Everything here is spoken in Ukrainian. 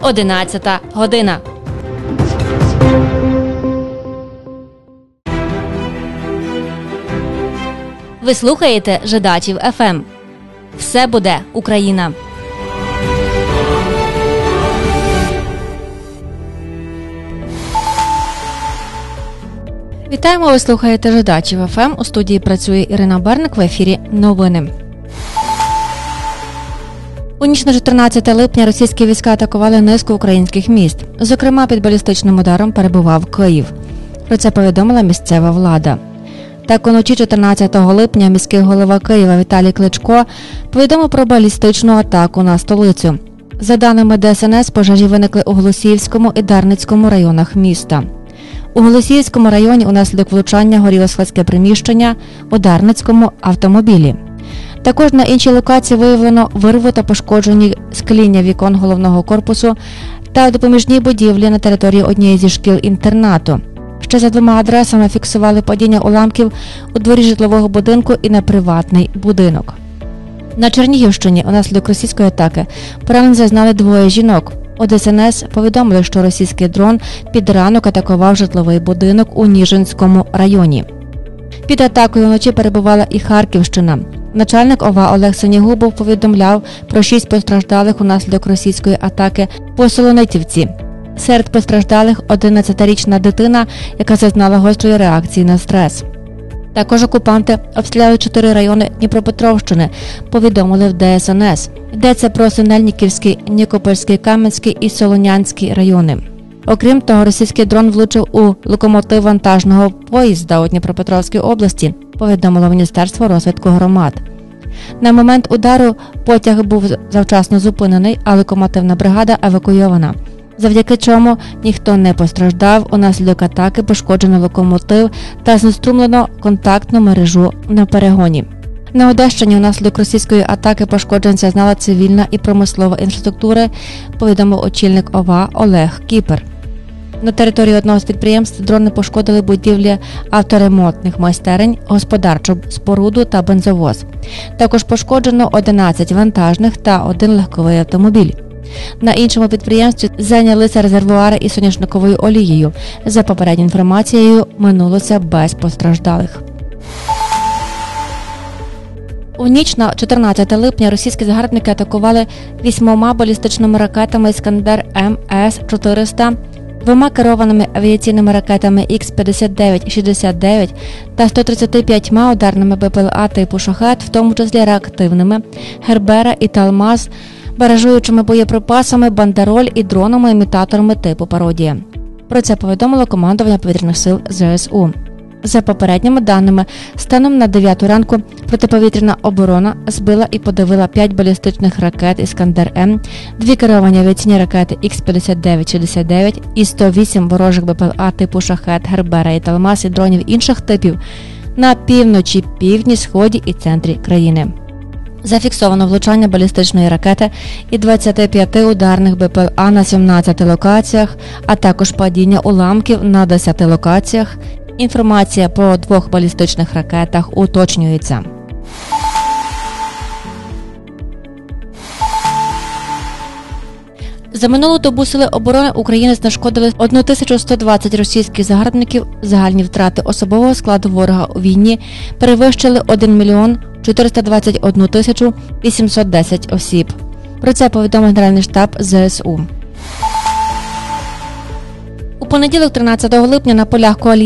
11 година. Ви слухаєте Жидачів ФМ. Все буде Україна. Вітаємо, ви слухаєте Жидачів ФМ. У студії працює Ірина Берник, в ефірі новини. У ніч на 14 липня російські війська атакували низку українських міст. Зокрема, під балістичним ударом перебував Київ. Про це повідомила місцева влада. Так, уночі 14 липня міський голова Києва Віталій Кличко повідомив про балістичну атаку на столицю. За даними ДСНС, пожежі виникли у Голосіївському і Дарницькому районах міста. У Голосіївському районі унаслідок влучання горіло складське приміщення, у Дарницькому – автомобілі. Також на іншій локації виявлено вирву та пошкоджені скління вікон головного корпусу та допоміжні будівлі на території однієї зі шкіл-інтернату. Ще за двома адресами фіксували падіння уламків у дворі житлового будинку і на приватний будинок. На Чернігівщині унаслідок російської атаки поранень зазнали двоє жінок. У ДСНС повідомили, що російський дрон під ранок атакував житловий будинок у Ніжинському районі. Під атакою вночі перебувала і Харківщина. Начальник ОВА Олег Синігубов повідомляв про 6 постраждалих унаслідок російської атаки по Солонитівці. Серед постраждалих 11-річна дитина, яка зазнала гострої реакції на стрес. Також окупанти обстріляли 4 райони Дніпропетровщини, повідомили в ДСНС. Йдеться про Синельниківський, Нікопольський, Кам'янський і Солонянський райони. Окрім того, російський дрон влучив у локомотив вантажного поїзда у Дніпропетровській області, повідомило Міністерство розвитку громад. На момент удару потяг був завчасно зупинений, а локомотивна бригада евакуйована. Завдяки чому ніхто не постраждав, унаслідок атаки пошкоджено локомотив та знеструмлено контактну мережу на перегоні. На Одещині унаслідок російської атаки пошкоджень зазнала цивільна і промислова інфраструктура, повідомив очільник ОВА Олег Кіпер. На території одного з підприємств дрони пошкодили будівлі авторемонтних майстерень, господарчу споруду та бензовоз. Також пошкоджено 11 вантажних та 1 легковий автомобіль. На іншому підприємстві зайнялися резервуари із соняшниковою олією. За попередньою інформацією, минулося без постраждалих. У ніч на 14 липня російські загарбники атакували 8 балістичними ракетами «Іскандер МС-400», 2 керованими авіаційними ракетами Х-59-69 та 135 ударними БПЛА типу «Шахед», в тому числі реактивними, «Гербера» і «Талмаз», баражуючими боєприпасами, бандероль і дронами-імітаторами типу «Пародія». Про це повідомило командування повітряних сил ЗСУ. За попередніми даними, станом на 9 ранку протиповітряна оборона збила і подавила 5 балістичних ракет «Іскандер-М», 2 керовані авіаційні ракети Х-59-69 і 108 ворожих БПЛА типу «Шахед», «Гербера» і «Талмаз» і дронів інших типів на півночі, півдні, сході і центрі країни. Зафіксовано влучання балістичної ракети і 25 ударних БПЛА на 17 локаціях, а також падіння уламків на 10 локаціях. Інформація про 2 балістичних ракетах уточнюється. За минулу добу Сили оборони України знешкодили 1120 російських загарбників. Загальні втрати особового складу ворога у війні перевищили 1 мільйон 421 тисячу 810 осіб. Про це повідомив Генеральний штаб ЗСУ. У понеділок, 13 липня, на полях коаліції